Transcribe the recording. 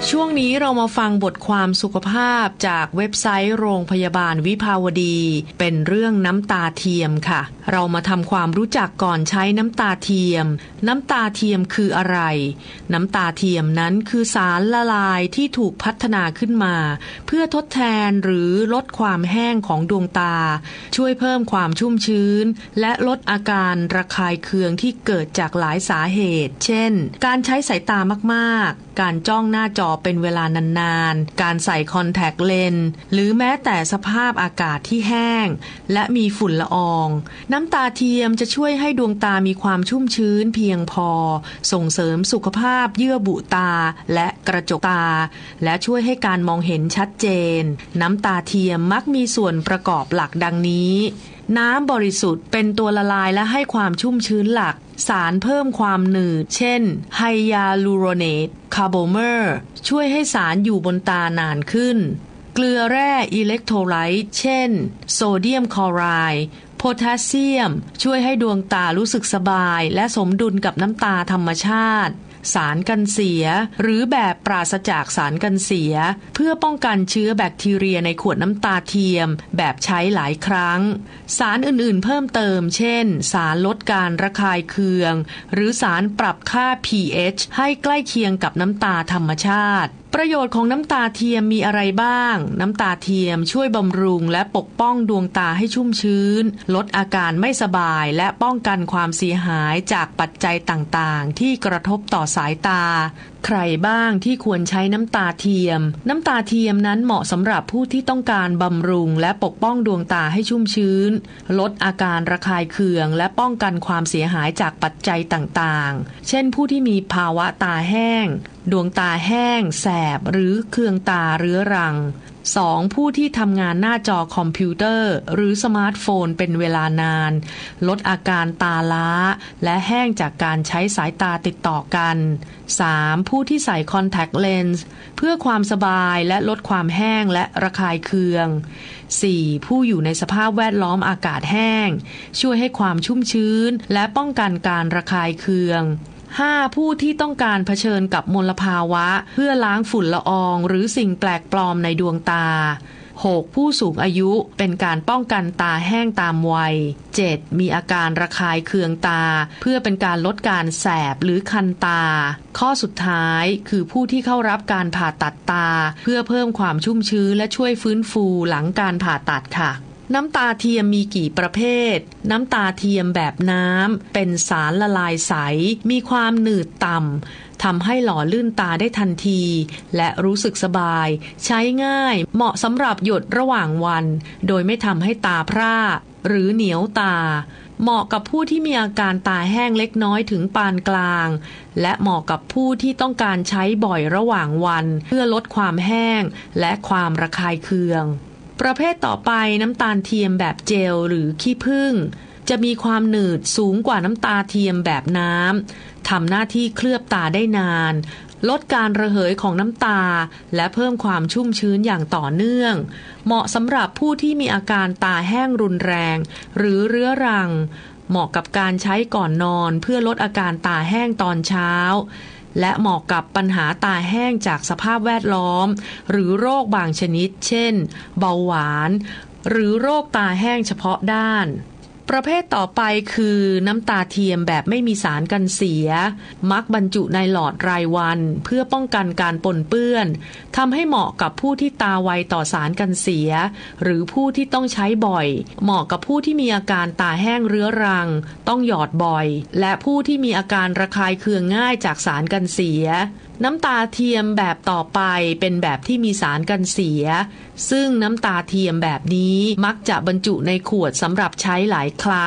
ช่วงนี้เรามาฟังบทความสุขภาพจากเว็บไซต์โรงพยาบาลวิภาวดีเป็นเรื่องน้ำตาเทียมค่ะเรามาทำความรู้จักก่อนใช้น้ำตาเทียมน้ำตาเทียมคืออะไรน้ำตาเทียมนั้นคือสารละลายที่ถูกพัฒนาขึ้นมาเพื่อทดแทนหรือลดความแห้งของดวงตาช่วยเพิ่มความชุ่มชื้นและลดอาการระคายเคืองที่เกิดจากหลายสาเหตุเช่นการใช้สายตามากๆการจ้องหน้าจอเป็นเวลานานๆการใส่คอนแทคเลนส์หรือแม้แต่สภาพอากาศที่แห้งและมีฝุ่นละอองน้ำตาเทียมจะช่วยให้ดวงตามีความชุ่มชื้นเพียงพอส่งเสริมสุขภาพเยื่อบุตาและกระจกตาและช่วยให้การมองเห็นชัดเจนน้ำตาเทียมมักมีส่วนประกอบหลักดังนี้น้ำบริสุทธิ์เป็นตัวละลายและให้ความชุ่มชื้นหลักสารเพิ่มความหนืดเช่นไฮยาลูโรเนตคาร์โบเมอร์ช่วยให้สารอยู่บนตานานขึ้นเกลือแร่อิเล็กโทรไลต์เช่นโซเดียมคลอไรด์โพแทสเซียมช่วยให้ดวงตารู้สึกสบายและสมดุลกับน้ำตาธรรมชาติสารกันเสียหรือแบบปราศจากสารกันเสียเพื่อป้องกันเชื้อแบคทีเรียในขวดน้ำตาเทียมแบบใช้หลายครั้งสารอื่นๆเพิ่มเติมเช่นสารลดการระคายเคืองหรือสารปรับค่า pH ให้ใกล้เคียงกับน้ำตาธรรมชาติประโยชน์ของน้ำตาเทียมมีอะไรบ้างน้ำตาเทียมช่วยบำรุงและปกป้องดวงตาให้ชุ่มชื้นลดอาการไม่สบายและป้องกันความเสียหายจากปัจจัยต่างๆที่กระทบต่อสายตาใครบ้างที่ควรใช้น้ำตาเทียมน้ำตาเทียมนั้นเหมาะสำหรับผู้ที่ต้องการบำรุงและปกป้องดวงตาให้ชุ่มชื้นลดอาการระคายเคืองและป้องกันความเสียหายจากปัจจัยต่างๆเช่นผู้ที่มีภาวะตาแห้งดวงตาแห้งแสบหรือเคืองตาเรื้อรัง 2. ผู้ที่ทำงานหน้าจอคอมพิวเตอร์หรือสมาร์ทโฟนเป็นเวลานานลดอาการตาล้าและแห้งจากการใช้สายตาติดต่อกัน 3. ผู้ที่ใส่คอนแทคเลนส์เพื่อความสบายและลดความแห้งและระคายเคือง 4. ผู้อยู่ในสภาพแวดล้อมอากาศแห้งช่วยให้ความชุ่มชื้นและป้องกันการระคายเคือง 5. ผู้ที่ต้องการเผชิญกับมลภาวะเพื่อล้างฝุ่นละอองหรือสิ่งแปลกปลอมในดวงตา 6. ผู้สูงอายุเป็นการป้องกันตาแห้งตามวัย 7. มีอาการระคายเคืองตาเพื่อเป็นการลดการแสบหรือคันตาข้อสุดท้ายคือผู้ที่เข้ารับการผ่าตัดตาเพื่อเพิ่มความชุ่มชื้นและช่วยฟื้นฟูหลังการผ่าตัดค่ะน้ำตาเทียมมีกี่ประเภทน้ำตาเทียมแบบน้ำเป็นสารละลายใสมีความหนืดต่ำทำให้หล่อลื่นตาได้ทันทีและรู้สึกสบายใช้ง่ายเหมาะสำหรับหยดระหว่างวันโดยไม่ทำให้ตาพร่าหรือเหนียวตาเหมาะกับผู้ที่มีอาการตาแห้งเล็กน้อยถึงปานกลางและเหมาะกับผู้ที่ต้องการใช้บ่อยระหว่างวันเพื่อลดความแห้งและความระคายเคืองประเภทต่อไปน้ำตาลเทียมแบบเจลหรือขี้ผึ้งจะมีความหนืดสูงกว่าน้ำตาเทียมแบบน้ำทำหน้าที่เคลือบตาได้นานลดการระเหยของน้ำตาและเพิ่มความชุ่มชื้นอย่างต่อเนื่องเหมาะสำหรับผู้ที่มีอาการตาแห้งรุนแรงหรือเรื้อรังเหมาะกับการใช้ก่อนนอนเพื่อลดอาการตาแห้งตอนเช้าและเหมาะกับปัญหาตาแห้งจากสภาพแวดล้อมหรือโรคบางชนิดเช่นเบาหวานหรือโรคตาแห้งเฉพาะด้านประเภทต่อไปคือน้ำตาเทียมแบบไม่มีสารกันเสียมักบรรจุในหลอดรายวันเพื่อป้องกันการปนเปื้อนทำให้เหมาะกับผู้ที่ตาไวต่อสารกันเสียหรือผู้ที่ต้องใช้บ่อยเหมาะกับผู้ที่มีอาการตาแห้งเรื้อรังต้องหยอดบ่อยและผู้ที่มีอาการระคายเคืองง่ายจากสารกันเสียน้ำตาเทียมแบบต่อไปเป็นแบบที่มีสารกันเสียซึ่งน้ำตาเทียมแบบนี้มักจะบรรจุในขวดสำหรับใช้หลายครั้ง